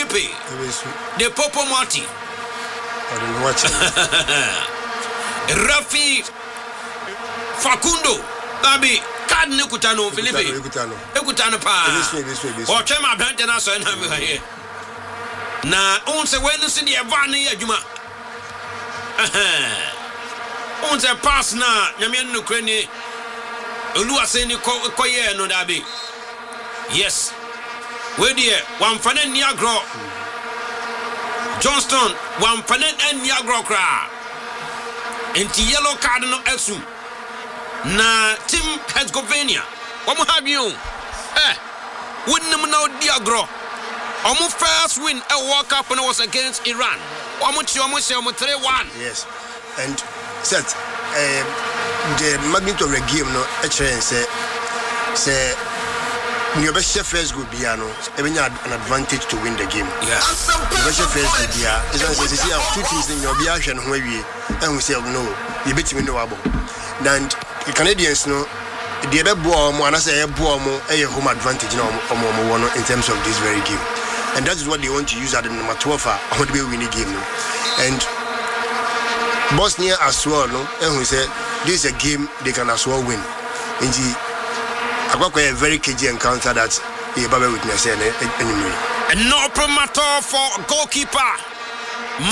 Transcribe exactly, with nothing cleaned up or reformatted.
Felipe. The Popo Marty. I didn't watch it. Rafi Facundo. Babi card Nikutano Felipe. Ekutano pa. Or Chema Bantana so na here. Na onse when see the Avani Ajuma. Onse pass na Nyamian Nukreni. Oluwaseni koye no dabi. Yes. Where there one fanen Niagro. Johnston one fanen and Niagro cra. Inti yellow card no exu. Na Team Herzegovina. What have you? Eh. Wouldn't them know Niagro. Omu first win a World Cup and it was against Iran. Omu chomu chomu three one. Yes. And set um, the magnitude of the game no a chance say say your best first good piano even you had an advantage to win the game. Yeah. The best first good piano is as you see two teams in your biation where we and we say no you bet me no abo. And the Canadians no the other boy and I say a boy a home advantage no in terms of this very game. And that is what they want to use at the number twelve on the winning game. And Bosnia as well, no? And we said this is a game they can as well win. And the a very cagey encounter that he Baba witness anyway. And no promoter for goalkeeper